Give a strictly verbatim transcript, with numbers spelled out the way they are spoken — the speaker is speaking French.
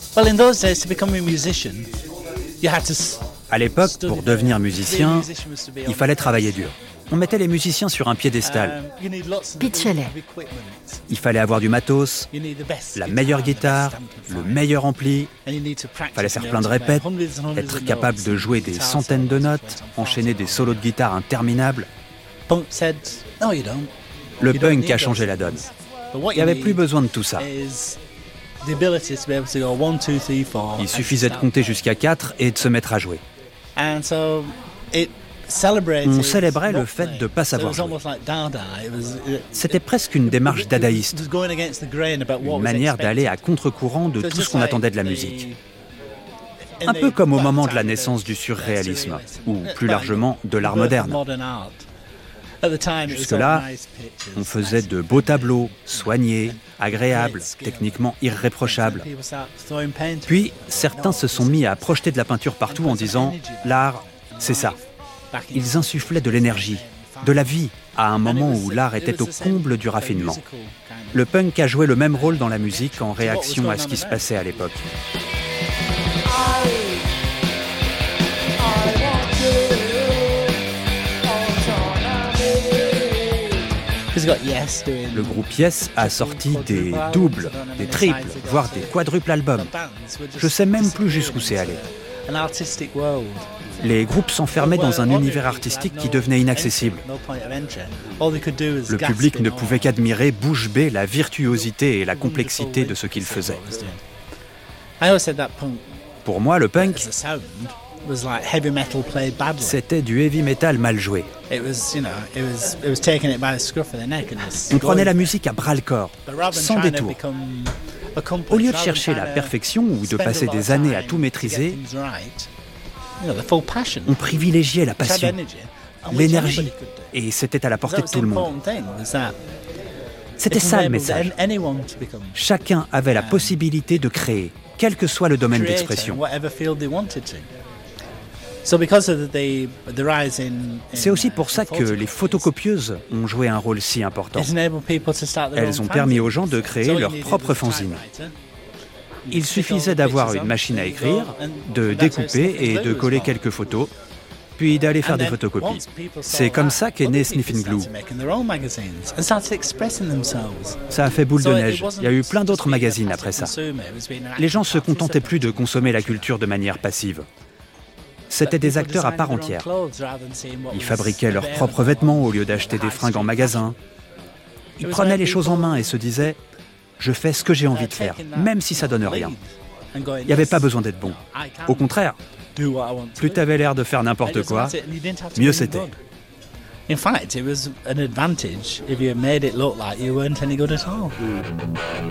Well, in those days, to become a musician, you had to s- À l'époque, pour devenir To be a musicien, musician was to be il on fallait the travailler stage. dur. On mettait les musiciens sur un piédestal. Um, you need lots and Pitch lots Shelley. of equipment. Il fallait avoir du matos, You need the best la guitar meilleure and the guitare, best le amplifier. meilleur ampli. And you need to practice, Fallait faire you plein know, de to play répètes, hundreds and hundreds être of capable notes de and jouer des guitar centaines de solos, notes, play some enchaîner des fast solos de guitare interminables. Punk said, no, you don't. Le You don't punk need a changé those la donne. things. But what Il n'y you avait need plus besoin de tout ça. is the ability to be able to go one, two, three, four, Il and suffisait de start compter playing. jusqu'à quatre et de se mettre à jouer. And so it celebrated On célébrait not le fait playing. de pas So it savoir was jouer. almost like Dada. It was- it- C'était presque une démarche it dadaïste, was going against the grain about what une was manière d'aller à expected. contre-courant de So tout just ce qu'on like attendait de la the- musique. in Un the- peu comme au well, moment de la time, naissance the- du surréalisme, surrealism. ou plus Well, largement de l'art the birth of moderne. modern art. At the time, it was Jusque-là, all nice pictures, On faisait nice de beaux tableaux, soignés, agréables, techniquement irréprochables. People start throwing paint. Puis, certains se sont mis à projeter de la peinture partout en disant « l'art, c'est ça ». Back in- Ils insufflaient de l'énergie, de la vie, à un moment où l'art était au comble du raffinement. Le punk a joué le même rôle dans la musique en réaction à ce qui se passait à l'époque. Because you got Yes doing Le groupe Yes a sorti des doubles, des triples, voire des quadruples albums. Je sais même plus jusqu'où c'est allé. An artistic world. Les groupes s'enfermaient dans un univers artistique qui devenait inaccessible. Le public ne pouvait qu'admirer bouche bée la virtuosité et la complexité de ce qu'il faisait. I always said that punk Pour moi, le punk, as a sound was like heavy metal played badly. c'était du heavy metal mal joué. It was, you know, it was it was taking it by the scruff of the neck and just On prenait la going. musique à bras-le-corps, But rather than sans trying to détour. become accomplished, Au lieu de rather than chercher la trying to perfection ou de spend a passer lot of des années à time tout to maîtriser, get things right, you know, the full passion, on privilégiait la which had passion, energy, and which l'énergie, anybody could do. et c'était à la That portée de was tout the le monde. important thing, was that C'était it ça le enabled message. an- anyone to become Chacun avait la possibilité de créer, quel que soit le domaine creator in d'expression. whatever field they wanted to. So because of the, the rise in, in C'est aussi pour ça in que les photocopieuses ont joué un rôle si important. It enabled people to start their Elles own ont permis aux fanzines. gens de créer So all you leur needed propre was a fanzine. typewriter. Il suffisait d'avoir une machine à écrire, de découper et de coller quelques photos, puis d'aller faire And des then, photocopies. once people saw C'est comme that, ça qu'est other né people Sniffing started Glue. making their own magazines and started expressing themselves. Ça a fait boule de So it neige. wasn't Il y a eu plein just d'autres being a magazines passive après ça. consumer, it was being an Les gens active se contentaient plus de participant. consommer la culture de manière passive. C'était des People acteurs à part designed their own entière. clothes rather than seeing what Ils was fabriquaient leurs available propres vêtements au lieu d'acheter on the des high fringues en street. magasin. Ils prenaient les choses en main et se disaient « je fais ce que j'ai envie de faire, même si ça donne rien ». And going, Il n'y avait "Yes, pas besoin d'être bon. I can Au contraire, do what I want to plus do." t'avais l'air de faire It n'importe doesn't quoi, matter, and you didn't have to mieux be c'était. good. In fact, it was an advantage if you made it look like you weren't any good at all.